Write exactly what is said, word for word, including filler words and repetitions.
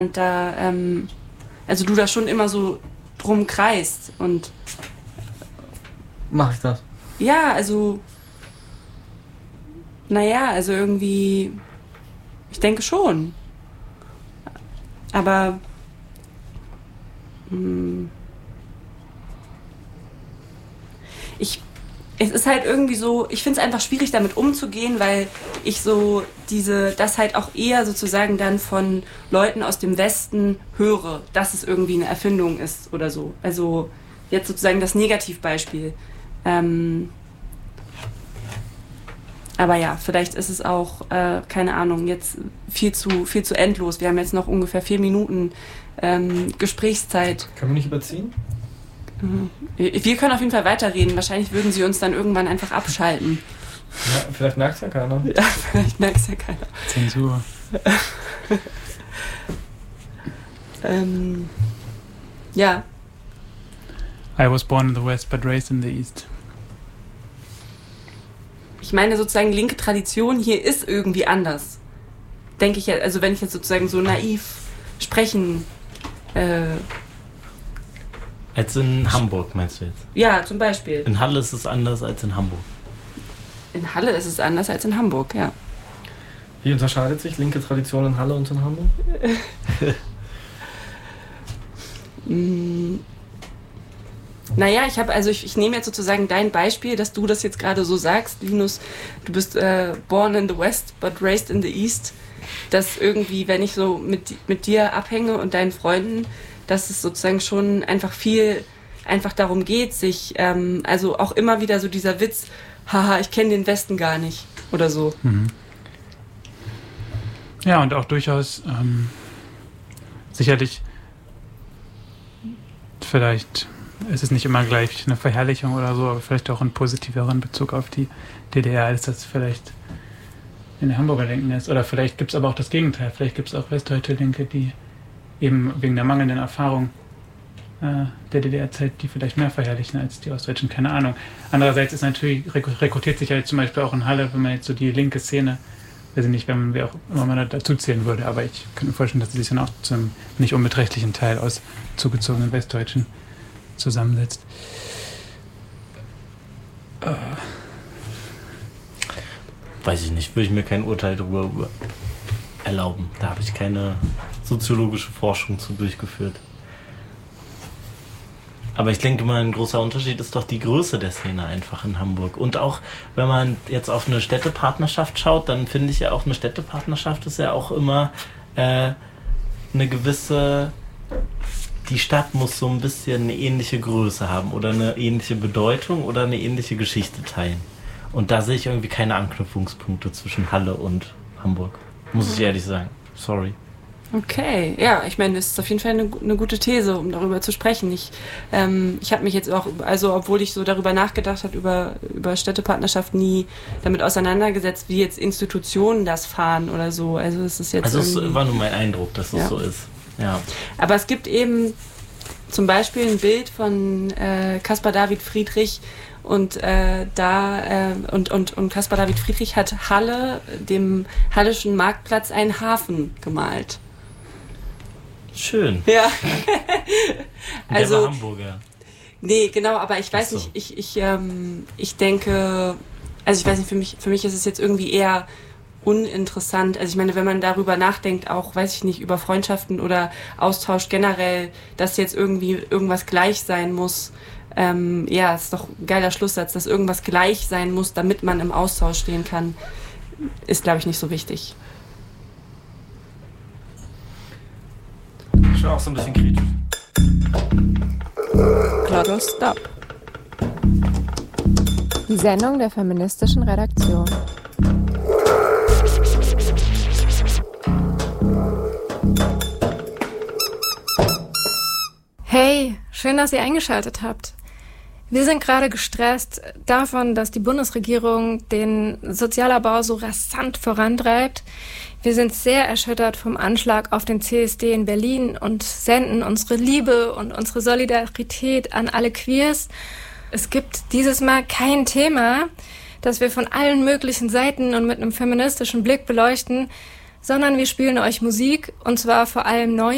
Und da, ähm, also du da schon immer so drum kreist und... Mach ich das? Ja, also... Naja, also irgendwie... Ich denke schon. Aber... Mh, ich... Es ist halt irgendwie so, ich finde es einfach schwierig, damit umzugehen, weil ich so diese, das halt auch eher sozusagen dann von Leuten aus dem Westen höre, dass es irgendwie eine Erfindung ist oder so. Also jetzt sozusagen das Negativbeispiel. Ähm, aber ja, vielleicht ist es auch, äh, keine Ahnung, jetzt viel zu, viel zu endlos. Wir haben jetzt noch ungefähr vier Minuten ähm, Gesprächszeit. Können wir nicht überziehen? Wir können auf jeden Fall weiterreden. Wahrscheinlich würden sie uns dann irgendwann einfach abschalten. Ja, vielleicht merkt es ja keiner. Ja, vielleicht merkt es ja keiner. Zensur. ähm, ja. I was born in the West, but raised in the East. Ich meine sozusagen, linke Tradition hier ist irgendwie anders. Denke ich ja, also wenn ich jetzt sozusagen so naiv sprechen... Äh, Als in Hamburg, meinst du jetzt? Ja, zum Beispiel. In Halle ist es anders als in Hamburg. In Halle ist es anders als in Hamburg, ja. Wie unterscheidet sich linke Tradition in Halle und in Hamburg? mm, naja, ich habe, also ich, ich nehme jetzt sozusagen dein Beispiel, dass du das jetzt gerade so sagst, Linus, du bist äh, born in the West, but raised in the East. Dass irgendwie, wenn ich so mit, mit dir abhänge und deinen Freunden, dass es sozusagen schon einfach viel einfach darum geht, sich, ähm, also auch immer wieder so dieser Witz, haha, ich kenne den Westen gar nicht oder so. Mhm. Ja, und auch durchaus ähm, sicherlich vielleicht ist es nicht immer gleich eine Verherrlichung oder so, aber vielleicht auch einen positiveren Bezug auf die D D R, als das vielleicht in der Hamburger Linken ist. Oder vielleicht gibt es aber auch das Gegenteil. Vielleicht gibt es auch westdeutsche Linke, die eben wegen der mangelnden Erfahrung äh, der D D R-Zeit, die vielleicht mehr verherrlichen als die Ostdeutschen, keine Ahnung. Andererseits ist natürlich, rekrutiert sich halt zum Beispiel auch in Halle, wenn man jetzt so die linke Szene, weiß ich nicht, wenn man, wer auch immer man dazu zählen würde, aber ich könnte mir vorstellen, dass sie sich dann auch zum nicht unbeträchtlichen Teil aus zugezogenen Westdeutschen zusammensetzt. Äh. Weiß ich nicht, würde ich mir kein Urteil darüber erlauben. Da habe ich keine soziologische Forschung zu durchgeführt. Aber ich denke mal, ein großer Unterschied ist doch die Größe der Szene einfach in Hamburg. Und auch, wenn man jetzt auf eine Städtepartnerschaft schaut, dann finde ich ja auch, eine Städtepartnerschaft ist ja auch immer äh, eine gewisse... Die Stadt muss so ein bisschen eine ähnliche Größe haben oder eine ähnliche Bedeutung oder eine ähnliche Geschichte teilen. Und da sehe ich irgendwie keine Anknüpfungspunkte zwischen Halle und Hamburg. Muss ich ehrlich sagen. Sorry. Okay, ja, ich meine, das ist auf jeden Fall eine, eine gute These, um darüber zu sprechen. Ich, ähm, ich habe mich jetzt auch, also obwohl ich so darüber nachgedacht habe, über, über Städtepartnerschaft, nie damit auseinandergesetzt, wie jetzt Institutionen das fahren oder so. Also es ist jetzt Also es war nur mein Eindruck, dass es ja. so ist. Ja. Aber es gibt eben zum Beispiel ein Bild von äh, Caspar David Friedrich, und äh, da äh, und und und Caspar David Friedrich hat Halle, dem Hallischen Marktplatz, einen Hafen gemalt. Schön. Ja. Also der war also Hamburger. Nee, genau, aber ich weiß so. nicht, ich ich ähm, ich denke, also ich weiß nicht, für mich für mich ist es jetzt irgendwie eher uninteressant. Also ich meine, wenn man darüber nachdenkt, auch, weiß ich nicht, über Freundschaften oder Austausch generell, dass jetzt irgendwie irgendwas gleich sein muss. Ähm, ja, ist doch ein geiler Schlusssatz, dass irgendwas gleich sein muss, damit man im Austausch stehen kann, ist, glaube ich, nicht so wichtig. Schon auch so ein bisschen kritisch. Glottal Stop. Die Sendung der feministischen Redaktion. Hey, schön, dass ihr eingeschaltet habt. Wir sind gerade gestresst davon, dass die Bundesregierung den Sozialabbau so rasant vorantreibt. Wir sind sehr erschüttert vom Anschlag auf den C S D in Berlin und senden unsere Liebe und unsere Solidarität an alle Queers. Es gibt dieses Mal kein Thema, das wir von allen möglichen Seiten und mit einem feministischen Blick beleuchten, sondern wir spielen euch Musik, und zwar vor allem neu.